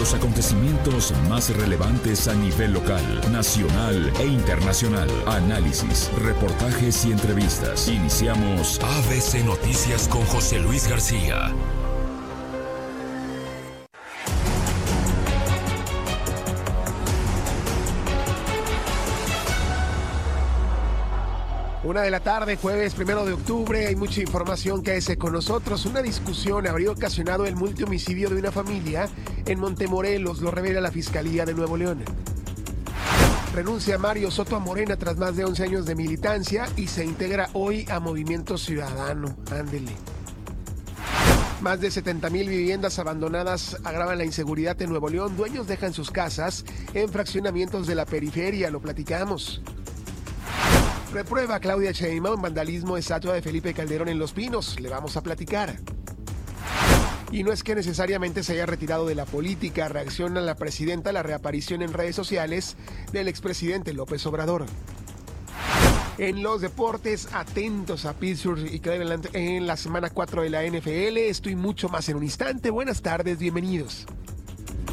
Los acontecimientos más relevantes a nivel local, nacional e internacional. Análisis, reportajes y entrevistas. Iniciamos ABC Noticias con José Luis García. Una de la tarde, jueves 1 de octubre, hay mucha información. Quédese con nosotros. Una discusión habría ocasionado el multihomicidio de una familia en Montemorelos, lo revela la Fiscalía de Nuevo León. Renuncia Mario Soto a Morena tras más de 11 años de militancia y se integra hoy a Movimiento Ciudadano. Ándele. Más de 70,000 viviendas abandonadas agravan la inseguridad en Nuevo León. Dueños dejan sus casas en fraccionamientos de la periferia, lo platicamos. Reprueba Claudia Sheinbaum vandalismo estatua de Felipe Calderón en Los Pinos. Le vamos a platicar. Y no es que necesariamente se haya retirado de la política. Reacciona la presidenta a la reaparición en redes sociales del expresidente López Obrador. En los deportes, atentos a Pittsburgh y Cleveland en la semana 4 de la NFL. Esto y mucho más en un instante. Buenas tardes, bienvenidos.